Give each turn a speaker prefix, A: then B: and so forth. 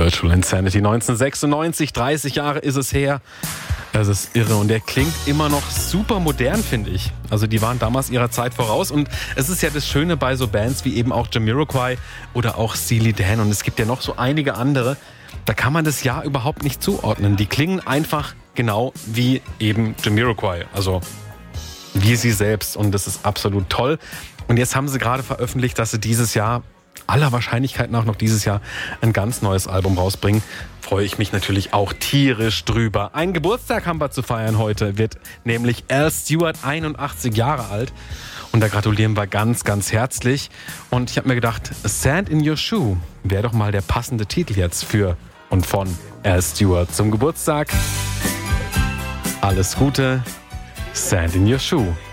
A: Virtual Insanity 1996, 30 Jahre ist es her. Das ist irre und der klingt immer noch super modern, finde ich. Also die waren damals ihrer Zeit voraus und es ist ja das Schöne bei so Bands wie eben auch Jamiroquai oder auch Steely Dan und es gibt ja noch so einige andere, da kann man das Jahr überhaupt nicht zuordnen. Die klingen einfach genau wie eben Jamiroquai, also wie sie selbst und das ist absolut toll. Und jetzt haben sie gerade veröffentlicht, dass sie dieses Jahr, aller Wahrscheinlichkeit nach noch dieses Jahr, ein ganz neues Album rausbringen. Freue ich mich natürlich auch tierisch drüber. Einen Geburtstag haben wir zu feiern heute, wird nämlich Al Stewart 81 Jahre alt. Und da gratulieren wir ganz, ganz herzlich. Und ich habe mir gedacht, Sand in Your Shoe wäre doch mal der passende Titel jetzt für und von Al Stewart zum Geburtstag. Alles Gute, Sand in Your Shoe.